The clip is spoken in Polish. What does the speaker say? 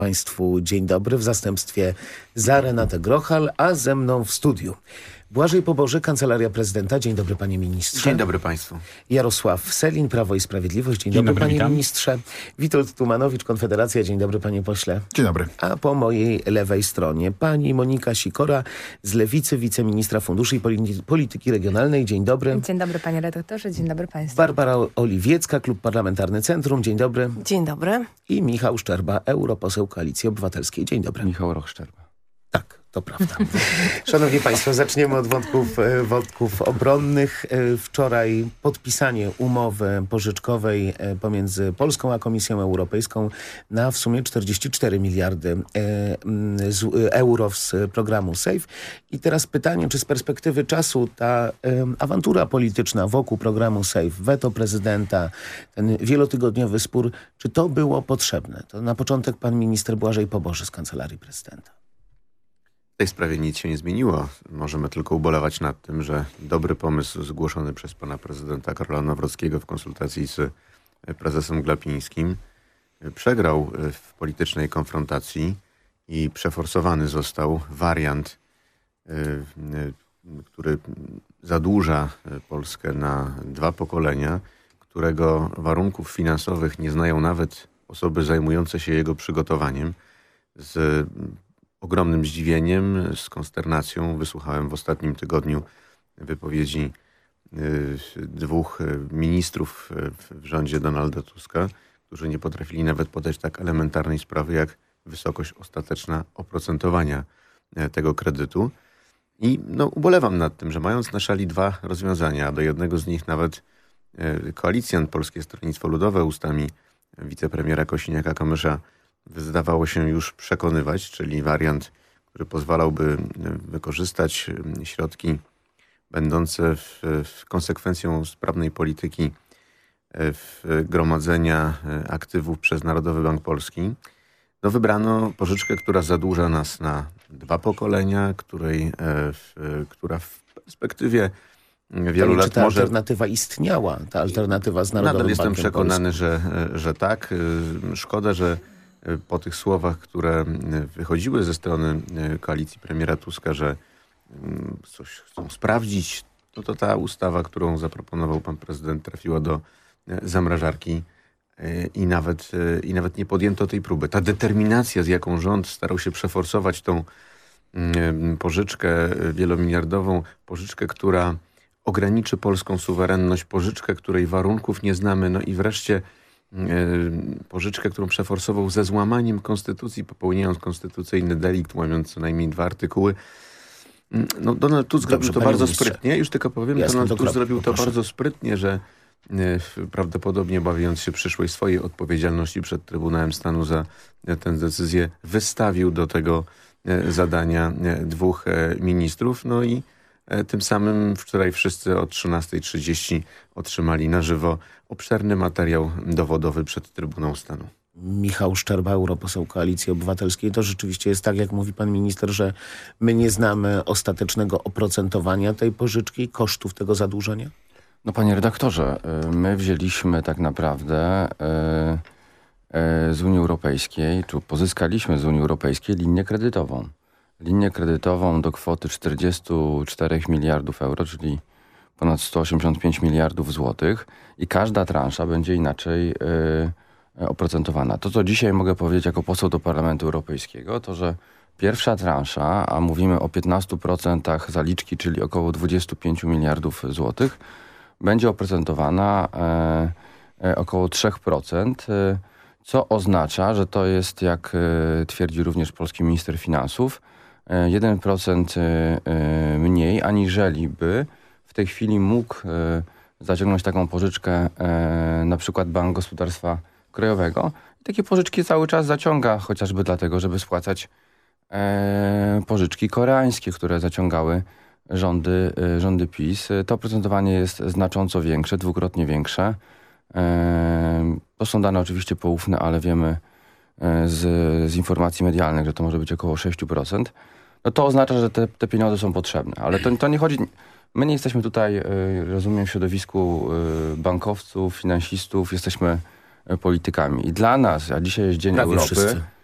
Państwu dzień dobry w zastępstwie za Renatę Grochal, a ze mną w studiu Błażej Poboży, Kancelaria Prezydenta. Dzień dobry, panie ministrze. Dzień dobry państwu. Jarosław Sellin, Prawo i Sprawiedliwość. Dzień dobry, panie ministrze. Witold Tumanowicz, Konfederacja. Dzień dobry, panie pośle. Dzień dobry. A po mojej lewej stronie pani Monika Sikora z Lewicy, wiceministra Funduszy i Polityki Regionalnej. Dzień dobry. Dzień dobry, panie redaktorze. Dzień dobry państwu. Barbara Oliwiecka, Klub Parlamentarny Centrum. Dzień dobry. Dzień dobry. I Michał Szczerba, europoseł Koalicji Obywatelskiej. Dzień dobry. Michał Roch-Szczerba. Tak, to prawda. Szanowni państwo, zaczniemy od wątków obronnych. Wczoraj podpisanie umowy pożyczkowej pomiędzy Polską a Komisją Europejską na w sumie 44 miliardy euro z programu SAFE. I teraz pytanie, czy z perspektywy czasu ta awantura polityczna wokół programu SAFE, weto prezydenta, ten wielotygodniowy spór, czy to było potrzebne? To na początek pan minister Błażej Poboży z Kancelarii Prezydenta. W tej sprawie nic się nie zmieniło. Możemy tylko ubolewać nad tym, że dobry pomysł zgłoszony przez pana prezydenta Karola Nawrockiego w konsultacji z prezesem Glapińskim przegrał w politycznej konfrontacji i przeforsowany został wariant, który zadłuża Polskę na 2 pokolenia, którego warunków finansowych nie znają nawet osoby zajmujące się jego przygotowaniem. Z ogromnym zdziwieniem, z konsternacją wysłuchałem w ostatnim tygodniu wypowiedzi 2 ministrów w rządzie Donalda Tuska, którzy nie potrafili nawet podać tak elementarnej sprawy jak wysokość ostateczna oprocentowania tego kredytu. I ubolewam nad tym, że mając na szali 2 rozwiązania, a do jednego z nich nawet koalicjant Polskie Stronnictwo Ludowe ustami wicepremiera Kosiniaka-Kamysza zdawało się już przekonywać, czyli wariant, który pozwalałby wykorzystać środki będące w konsekwencją sprawnej polityki gromadzenia aktywów przez Narodowy Bank Polski. Wybrano pożyczkę, która zadłuża nas na 2 pokolenia, która w perspektywie wielu lat czy ta może... alternatywa istniała, ta alternatywa z Narodowym Nadal jestem Bankiem przekonany, Polskim. że tak. Szkoda, że po tych słowach, które wychodziły ze strony koalicji premiera Tuska, że coś chcą sprawdzić, to ta ustawa, którą zaproponował pan prezydent, trafiła do zamrażarki i nawet nie podjęto tej próby. Ta determinacja, z jaką rząd starał się przeforsować tą pożyczkę wielomiliardową, pożyczkę, która ograniczy polską suwerenność, pożyczkę, której warunków nie znamy, i wreszcie pożyczkę, którą przeforsował ze złamaniem konstytucji, popełniając konstytucyjny delikt, łamiąc co najmniej 2 artykuły. Donald Tusk zrobił to bardzo sprytnie. Już tylko powiem, Donald Tusk zrobił to bardzo sprytnie, że prawdopodobnie obawiając się przyszłej swojej odpowiedzialności przed Trybunałem Stanu za tę decyzję, wystawił do tego zadania 2 ministrów. I tym samym wczoraj wszyscy o 13:30 otrzymali na żywo obszerny materiał dowodowy przed Trybunał Stanu. Michał Szczerba, europoseł Koalicji Obywatelskiej. To rzeczywiście jest tak, jak mówi pan minister, że my nie znamy ostatecznego oprocentowania tej pożyczki, kosztów tego zadłużenia? Panie redaktorze, my wzięliśmy tak naprawdę z Unii Europejskiej, czy pozyskaliśmy z Unii Europejskiej linię kredytową. Linię kredytową do kwoty 44 miliardów euro, czyli ponad 185 miliardów złotych i każda transza będzie inaczej oprocentowana. To, co dzisiaj mogę powiedzieć jako poseł do Parlamentu Europejskiego, to, że pierwsza transza, a mówimy o 15% zaliczki, czyli około 25 miliardów złotych, będzie oprocentowana około 3%, co oznacza, że to jest, jak twierdzi również polski minister finansów, 1% mniej, aniżeli by w tej chwili mógł zaciągnąć taką pożyczkę na przykład Bank Gospodarstwa Krajowego. I takie pożyczki cały czas zaciąga, chociażby dlatego, żeby spłacać pożyczki koreańskie, które zaciągały rządy PiS. To oprocentowanie jest znacząco większe, 2-krotnie większe. To są dane oczywiście poufne, ale wiemy z informacji medialnych, że to może być około 6%. To oznacza, że te pieniądze są potrzebne. Ale to nie chodzi... My nie jesteśmy tutaj, rozumiem, w środowisku bankowców, finansistów, jesteśmy politykami. I dla nas, a dzisiaj jest Dzień Europy,